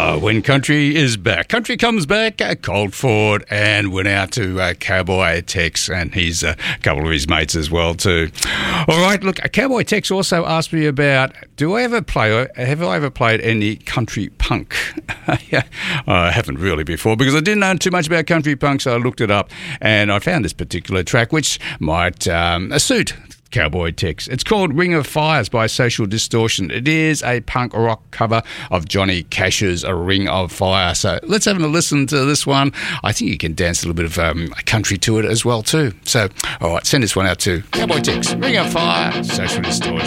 When country is back. Country comes back, Colt Ford, and went out to Cowboy Tex, and he's a couple of his mates as well too. All right, look, Cowboy Tex also asked me about, have I ever played any country punk? Yeah, I haven't really before, because I didn't know too much about country punk, so I looked it up, and I found this particular track, which might suit Cowboy Tex. It's called Ring of Fires by Social Distortion. It is a punk rock cover of Johnny Cash's A Ring of Fire. So let's have a listen to this one. I think you can dance a little bit of country to it as well too. So, all right, send this one out to Cowboy Tex. Ring of Fire, Social Distortion.